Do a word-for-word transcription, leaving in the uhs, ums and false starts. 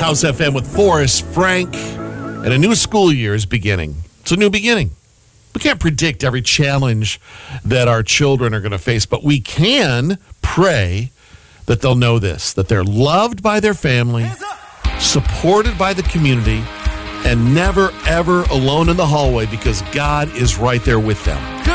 House F M with Forrest Frank, and a new school year is beginning. It's a new beginning. We can't predict every challenge that our children are going to face, but we can pray that they'll know this, that they're loved by their family, supported by the community, and never, ever alone in the hallway because God is right there with them.